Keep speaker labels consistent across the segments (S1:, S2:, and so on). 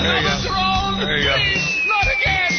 S1: There you go. There you go.
S2: Please, not again.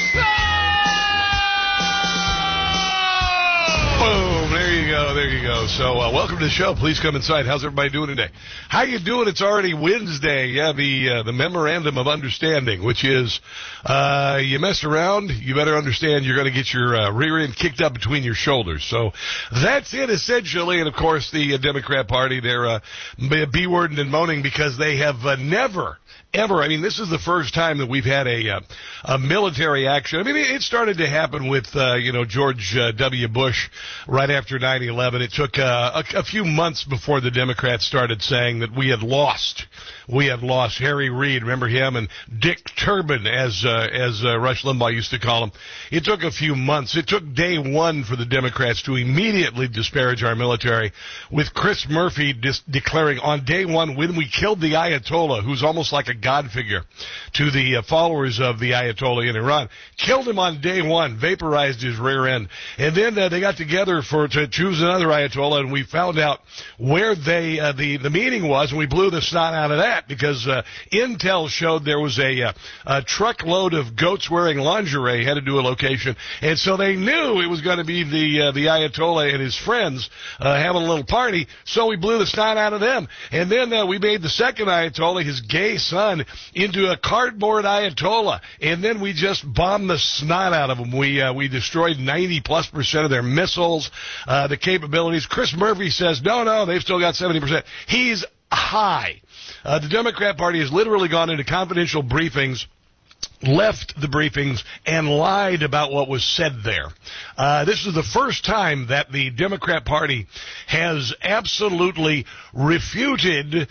S1: Boom. There you go. There you go. So welcome to the show. Please come inside. How's everybody doing today? How you doing? It's already Wednesday. Yeah, the Memorandum of Understanding, which is you mess around, you better understand you're going to get your rear end kicked up between your shoulders. So that's it, essentially. And, of course, the Democrat Party, they're B-wording and moaning because they have never ever. I mean, this is the first time that we've had a military action. I mean, it started to happen with, George W. Bush right after 9/11. It took a few months before the Democrats started saying that we had lost. We have lost Harry Reid. Remember him? And Dick Turban, as Rush Limbaugh used to call him. It took a few months. It took day one for the Democrats to immediately disparage our military, with Chris Murphy declaring on day one, when we killed the Ayatollah, who's almost like a god figure to the followers of the Ayatollah in Iran, killed him on day one, vaporized his rear end. And then they got together to choose another Ayatollah, and we found out where the meeting was, and we blew the snot out of that, because intel showed there was a truckload of goats wearing lingerie headed to a location, and so they knew it was going to be the Ayatollah and his friends having a little party, so we blew the snot out of them. And then we made the second Ayatollah, his gay son, into a cardboard Ayatollah, and then we just bombed the snot out of them. We destroyed 90+% of their missiles, the capabilities. Chris Murphy says, no, they've still got 70%. He's high. The Democrat Party has literally gone into confidential briefings, left the briefings, and lied about what was said there. This is the first time that the Democrat Party has absolutely refuted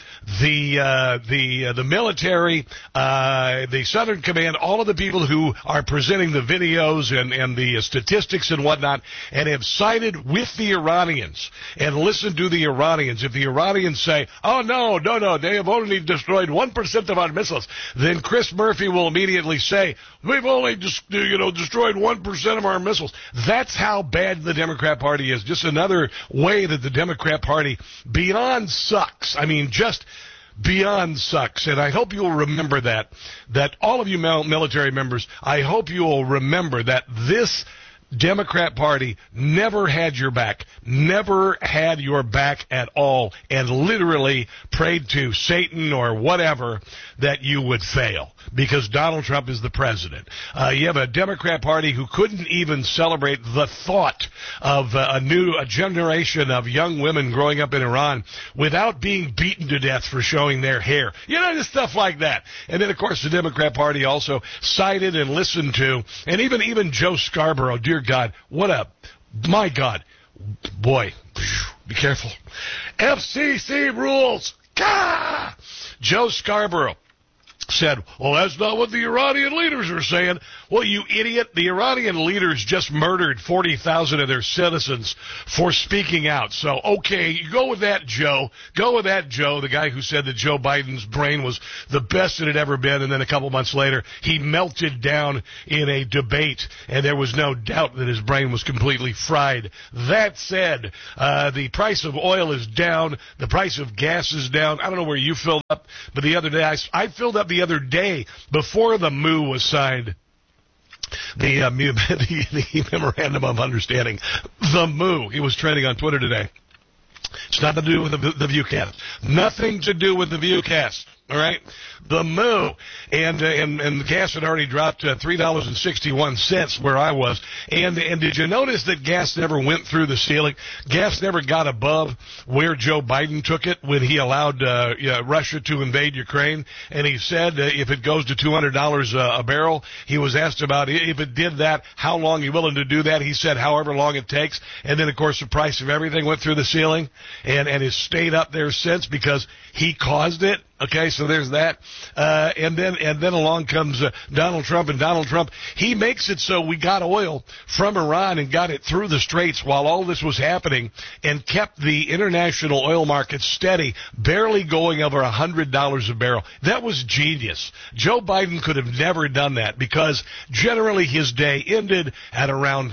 S1: the military, the Southern Command, all of the people who are presenting the videos and the statistics and whatnot, and have sided with the Iranians and listened to the Iranians. If the Iranians say, oh, no, they have only destroyed 1% of our missiles, then Chris Murphy will immediately say, we've only destroyed 1% of our missiles. That's how bad the Democrat Party is. Just another way that the Democrat Party beyond sucks. I mean, just beyond sucks. And I hope you'll remember that all of you military members, I hope you'll remember that this Democrat Party never had your back at all, and literally prayed to Satan or whatever that you would fail, because Donald Trump is the president. You have a Democrat Party who couldn't even celebrate the thought of a generation of young women growing up in Iran without being beaten to death for showing their hair. Just stuff like that. And then, of course, the Democrat Party also cited and listened to, and even Joe Scarborough, dear God, my God, boy, be careful. FCC rules. Gah! Joe Scarborough said, well, that's not what the Iranian leaders are saying. Well, you idiot, the Iranian leaders just murdered 40,000 of their citizens for speaking out. So, okay, you go with that, Joe. Go with that, Joe, the guy who said that Joe Biden's brain was the best it had ever been, and then a couple months later, he melted down in a debate, and there was no doubt that his brain was completely fried. That said, the price of oil is down. The price of gas is down. I don't know where you filled up, but the other day, I filled up the other day before the MOU was signed. The Memorandum of Understanding, the MOU. It was trending on Twitter today. It's nothing to do with the Viewcast. Nothing to do with the Viewcast. All right, the MOU, and the gas had already dropped to $3.61 where I was. And did you notice that gas never went through the ceiling? Gas never got above where Joe Biden took it when he allowed Russia to invade Ukraine. And he said if it goes to $200 a barrel, he was asked about if it did that, how long you willing to do that? He said however long it takes. And then, of course, the price of everything went through the ceiling and has stayed up there since because he caused it. Okay, so there's that. And then along comes Donald Trump, and Donald Trump, he makes it so we got oil from Iran and got it through the straits while all this was happening and kept the international oil market steady, barely going over $100 a barrel. That was genius. Joe Biden could have never done that because generally his day ended at around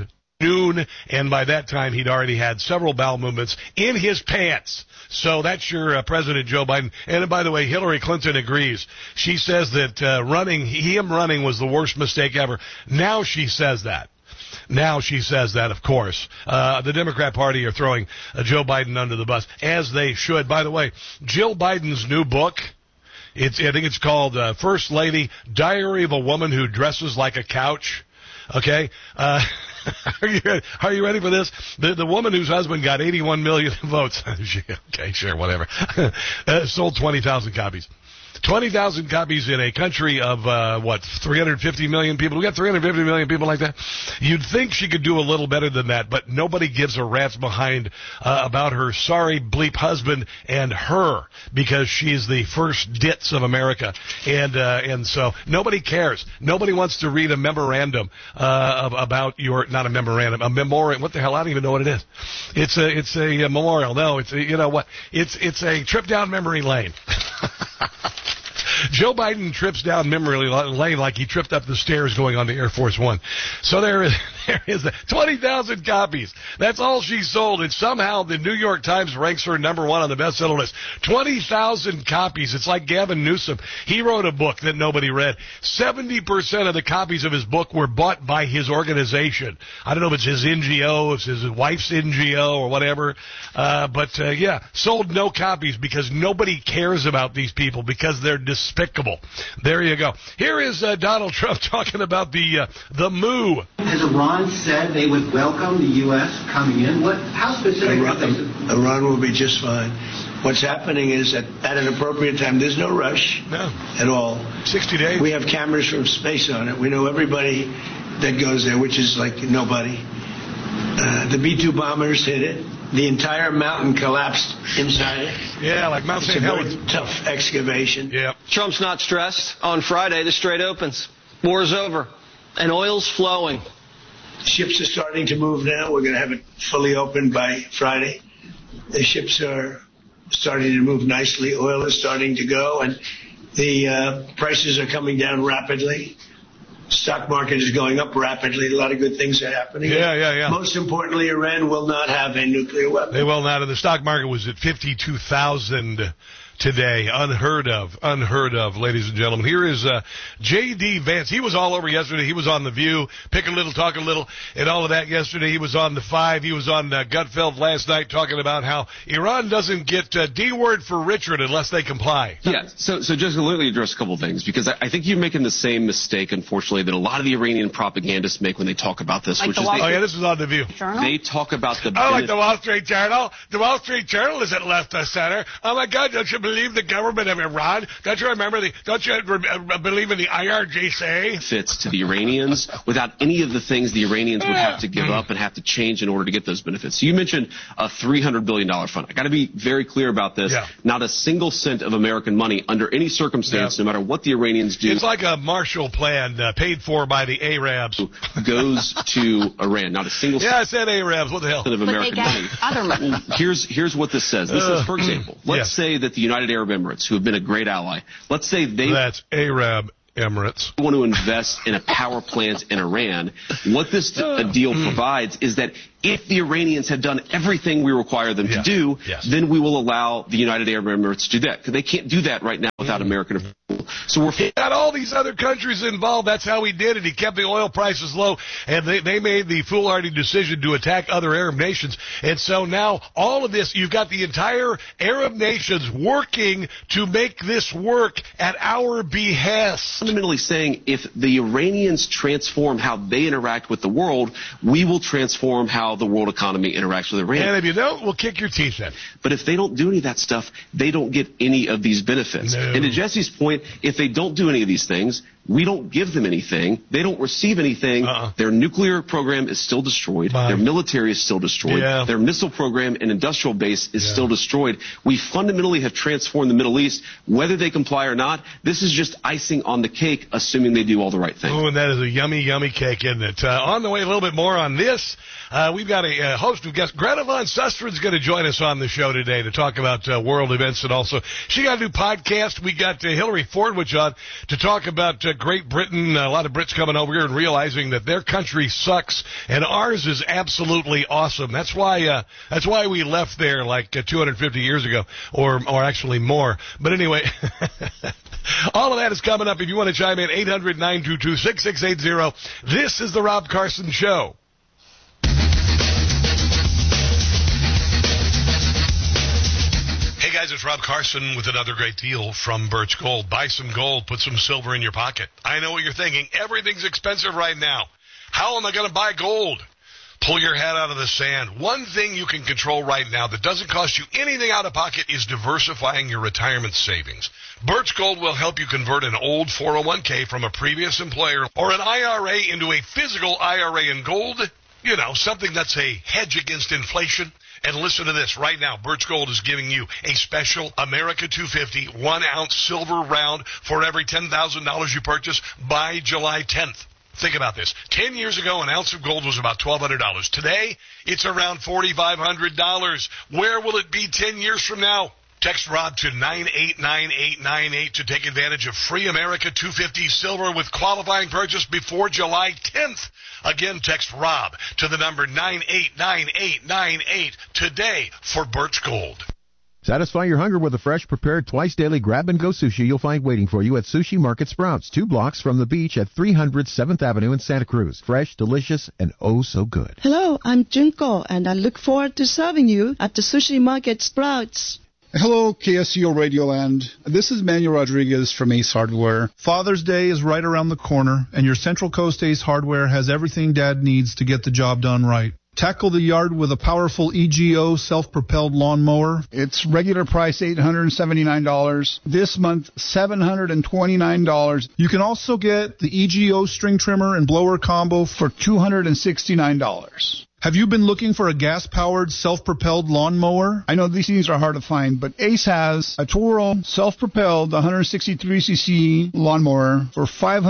S1: noon, and by that time he'd already had several bowel movements in his pants. So that's your President Joe Biden. And by the way, Hillary Clinton agrees. She says that him running was the worst mistake ever. Now she says that. Of course. The Democrat Party are throwing Joe Biden under the bus, as they should. By the way, Jill Biden's new book, I think it's called First Lady, Diary of a Woman Who Dresses Like a Couch. Okay? Are you ready for this? The woman whose husband got 81 million votes. Okay, sure, whatever. Sold 20,000 copies. 20,000 copies in a country of, 350 million people? We got 350 million people like that? You'd think she could do a little better than that, but nobody gives a rat's behind about her sorry bleep husband and her, because she's the first ditz of America. And so nobody cares. Nobody wants to read a memorandum about your, not a memorandum, a memorial. What the hell? I don't even know what it is. It's a memorial. No, you know what? It's a trip down memory lane. Joe Biden trips down memory lane like he tripped up the stairs going on to Air Force One. So there is 20,000 copies. That's all she sold, and somehow the New York Times ranks her number one on the bestseller list. 20,000 copies. It's like Gavin Newsom. He wrote a book that nobody read. 70% of the copies of his book were bought by his organization. I don't know if it's his NGO, if it's his wife's NGO or whatever. But sold no copies because nobody cares about these people because they're despicable. There you go. Here is Donald Trump talking about the moo.
S2: Has Iran said they would welcome the U.S. coming in? How specific are they?
S3: Iran will be just fine. What's happening is that at an appropriate time, there's no rush at all.
S1: 60 days.
S3: We have cameras from space on it. We know everybody that goes there, which is like nobody. The B-2 bombers hit it. The entire mountain collapsed inside it.
S1: Yeah, like Mount St. Helens.
S3: It's a very tough excavation.
S1: Yeah.
S4: Trump's not stressed. On Friday, the Strait opens. War's over. And oil's flowing.
S3: Ships are starting to move now. We're going to have it fully open by Friday. The ships are starting to move nicely. Oil is starting to go, and the prices are coming down rapidly. Stock market is going up rapidly. A lot of good things are happening.
S1: Yeah.
S3: Most importantly, Iran will not have a nuclear weapon.
S1: They will not. And the stock market was at 52,000 today. Unheard of, ladies and gentlemen. Here is J.D. Vance. He was all over yesterday. He was on The View, Pick a Little, Talk a Little, and all of that yesterday. He was on The Five. He was on Gutfeld last night talking about how Iran doesn't get D-word for Richard unless they comply.
S5: Yeah, so just let me address a couple things, because I think you're making the same mistake, unfortunately, that a lot of the Iranian propagandists make when they talk about this.
S6: Like
S5: which
S6: the
S5: is
S1: this is on The View.
S6: Journal?
S5: They talk about the
S1: like the Wall Street Journal. The Wall Street Journal isn't left of center. Oh, my God, don't you believe the government of Iran? Don't you believe in the IRGC?
S5: Fits to the Iranians without any of the things the Iranians would have to give up and have to change in order to get those benefits. So you mentioned a $300 billion fund. I got to be very clear about this.
S1: Yeah.
S5: Not a single cent of American money under any circumstance, no matter what the Iranians do.
S1: It's like a Marshall Plan paid for by the Arabs.
S5: Goes to Iran. Not a single cent.
S1: Yeah, I said Arabs. What the hell?
S5: Of American money.
S6: Other money.
S5: Here's what this says. This is, for example, let's say that the United Arab Emirates, who have been a great ally, let's say
S1: that's Arab Emirates,
S5: want to invest in a power plant in Iran. What this deal provides is that if the Iranians have done everything we require them to do, then we will allow the United Arab Emirates to do that, because they can't do that right now without American approval. So we're
S1: got all these other countries involved. That's how he did it. He kept the oil prices low, and they made the foolhardy decision to attack other Arab nations. And so now all of this, you've got the entire Arab nations working to make this work at our behest.
S5: Fundamentally saying if the Iranians transform how they interact with the world, we will transform how the world economy interacts with Iran.
S1: And if you don't, we'll kick your teeth in.
S5: But if they don't do any of that stuff, they don't get any of these benefits.
S1: No.
S5: And to Jesse's point, if they don't do any of these things, we don't give them anything. They don't receive anything. Their nuclear program is still destroyed. Their military is still destroyed. Their missile program and industrial base is still destroyed. We fundamentally have transformed the Middle East. Whether they comply or not, this is just icing on the cake, assuming they do all the right things.
S1: Oh, and that is a yummy, yummy cake, isn't it? On the way, a little bit more on this. We've got a host of guests. Greta Van Sustren's going to join us on the show today to talk about world events, and also she got a new podcast. We got Hillary Fordwich on to talk about at Great Britain, a lot of Brits coming over here and realizing that their country sucks and ours is absolutely awesome. That's why we left there like 250 years ago, or actually more. But anyway, all of that is coming up. If you want to chime in, 800-922-6680. This is the Rob Carson Show. Hey guys, it's Rob Carson with another great deal from Birch Gold. Buy some gold, put some silver in your pocket. I know what you're thinking. Everything's expensive right now. How am I going to buy gold? Pull your head out of the sand. One thing you can control right now that doesn't cost you anything out of pocket is diversifying your retirement savings. Birch Gold will help you convert an old 401k from a previous employer or an IRA into a physical IRA in gold. You know, something that's a hedge against inflation. And listen to this. Right now, Birch Gold is giving you a special America 250 1-ounce silver round for every $10,000 you purchase by July 10th. Think about this. 10 years ago, an ounce of gold was about $1,200. Today, it's around $4,500. Where will it be 10 years from now? Text Rob to 989898 to take advantage of free America 250 silver with qualifying purchase before July 10th. Again, text Rob to the number 989898 today for Birch Gold.
S6: Satisfy your hunger with a fresh, prepared, twice-daily grab-and-go sushi you'll find waiting for you at Sushi Market Sprouts, 2 blocks from the beach at 300 7th Avenue in Santa Cruz. Fresh, delicious, and oh so good.
S7: Hello, I'm Junko, and I look forward to serving you at the Sushi Market Sprouts.
S8: Hello, KSCO Radioland. This is Manuel Rodriguez from Ace Hardware. Father's Day is right around the corner, and your Central Coast Ace Hardware has everything Dad needs to get the job done right. Tackle the yard with a powerful EGO self-propelled lawnmower. It's regular price $879. This month, $729. You can also get the EGO string trimmer and blower combo for $269. Have you been looking for a gas-powered, self-propelled lawnmower? I know these things are hard to find, but Ace has a Toro self-propelled 163cc lawnmower for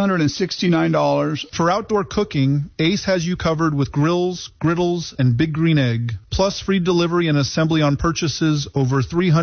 S8: $569. For outdoor cooking, Ace has you covered with grills, griddles, and Big Green Egg, plus free delivery and assembly on purchases over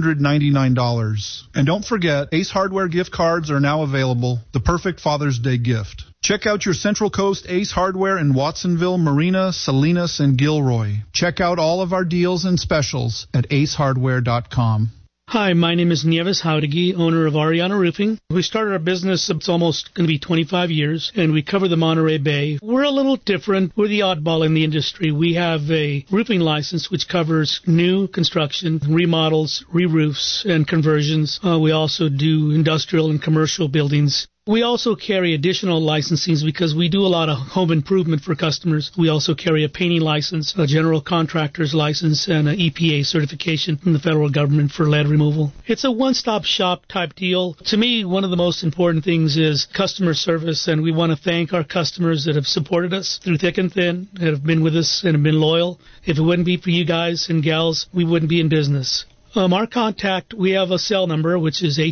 S8: $399. And don't forget, Ace Hardware gift cards are now available, the perfect Father's Day gift. Check out your Central Coast Ace Hardware in Watsonville, Marina, Salinas, and Gilroy. Check out all of our deals and specials at acehardware.com.
S9: Hi, my name is Nieves Jauregui, owner of Ariana Roofing. We started our business, it's almost going to be 25 years, and we cover the Monterey Bay. We're a little different. We're the oddball in the industry. We have a roofing license which covers new construction, remodels, re-roofs, and conversions. We also do industrial and commercial buildings. We also carry additional licensings because we do a lot of home improvement for customers. We also carry a painting license, a general contractor's license, and an EPA certification from the federal government for lead removal. It's a one-stop shop type deal. To me, one of the most important things is customer service, and we want to thank our customers that have supported us through thick and thin, that have been with us and have been loyal. If it wouldn't be for you guys and gals, we wouldn't be in business. Our contact, we have a cell number, which is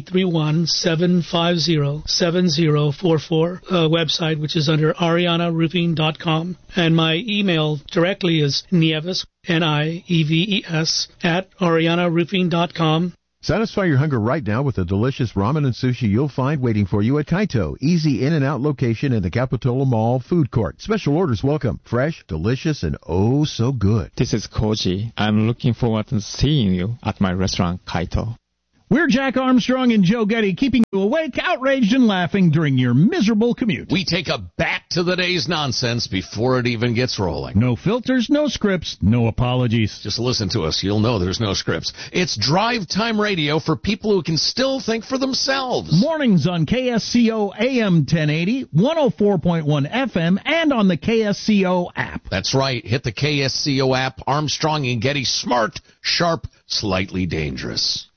S9: 831-750-7044, website, which is under arianaroofing.com. And my email directly is Nieves, Nieves, @arianaroofing.com.
S6: Satisfy your hunger right now with the delicious ramen and sushi you'll find waiting for you at Kaito. Easy in and out location in the Capitola Mall food court. Special orders welcome. Fresh, delicious, and oh so good.
S10: This is Koji. I'm looking forward to seeing you at my restaurant, Kaito.
S11: We're Jack Armstrong and Joe Getty, keeping you awake, outraged, and laughing during your miserable commute.
S12: We take a back to the day's nonsense before it even gets rolling.
S11: No filters, no scripts, no apologies.
S12: Just listen to us. You'll know there's no scripts. It's drive time radio for people who can still think for themselves.
S11: Mornings on KSCO AM 1080, 104.1 FM, and on the KSCO app.
S12: That's right. Hit the KSCO app. Armstrong and Getty, smart, sharp, slightly dangerous.